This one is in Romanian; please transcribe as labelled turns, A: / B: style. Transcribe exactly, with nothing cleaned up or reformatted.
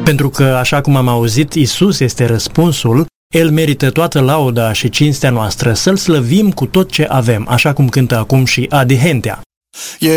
A: Pentru că, așa cum am auzit, Isus este răspunsul, El merită toată lauda și cinstea noastră, să-L slăvim cu tot ce avem, așa cum cântă acum și Adi Hentea.